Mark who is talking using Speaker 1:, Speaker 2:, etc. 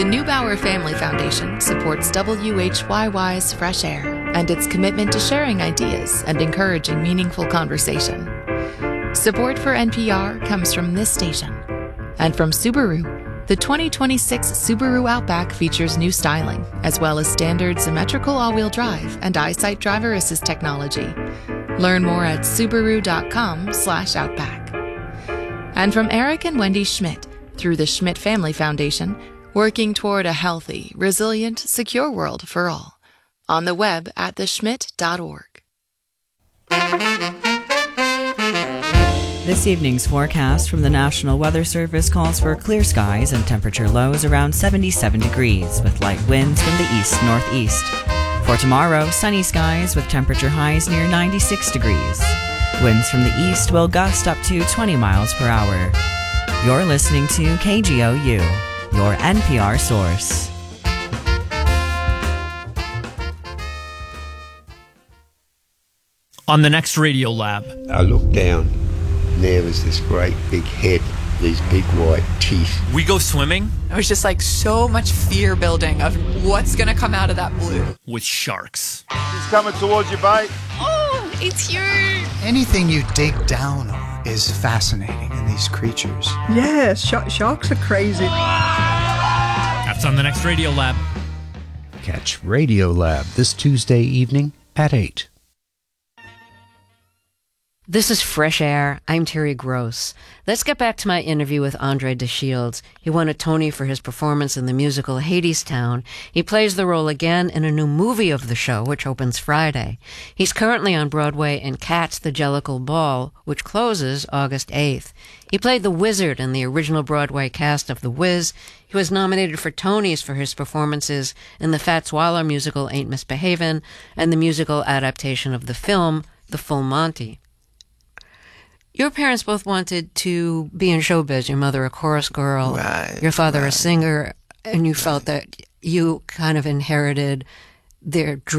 Speaker 1: The Neubauer Family Foundation supports WHYY's Fresh Air and its commitment to sharing ideas and encouraging meaningful conversation. Support for NPR comes from this station and from Subaru. The 2026 Subaru Outback features new styling, as well as standard symmetrical all-wheel drive and EyeSight driver assist technology. Learn more at Subaru.com/Outback. And from Eric and Wendy Schmidt, through the Schmidt Family Foundation, working toward a healthy, resilient, secure world for all. On the web at theschmidt.org.
Speaker 2: This evening's forecast from the National Weather Service calls for clear skies and temperature lows around 77 degrees with light winds from the east-northeast. For tomorrow, sunny skies with temperature highs near 96 degrees. Winds from the east will gust up to 20 miles per hour. You're listening to KGOU, your NPR source.
Speaker 3: On the next Radio Lab.
Speaker 4: I looked down, and there was this great big head, these big white teeth.
Speaker 3: We go swimming.
Speaker 5: It was just like so much fear building of what's going to come out of that blue.
Speaker 3: With sharks.
Speaker 6: He's coming towards you, bite.
Speaker 5: Oh, it's huge.
Speaker 7: Anything you dig down on is fascinating in these creatures.
Speaker 8: Yeah, sharks are crazy.
Speaker 3: That's on the next Radio Lab.
Speaker 9: Catch Radio Lab this Tuesday evening at 8.
Speaker 10: This is Fresh Air. I'm Terry Gross. Let's get back to my interview with Andre de Shields. He won a Tony for his performance in the musical Hadestown. He plays the role again in a new movie of the show, which opens Friday. He's currently on Broadway in Cats the Jellicle Ball, which closes August 8th. He played the Wizard in the original Broadway cast of The Wiz. He was nominated for Tonys for his performances in the Fats Waller musical Ain't Misbehavin' and the musical adaptation of the film The Full Monty. Your parents both wanted to be in showbiz. Your mother a chorus girl, your father a singer, and you felt that you kind of inherited their dream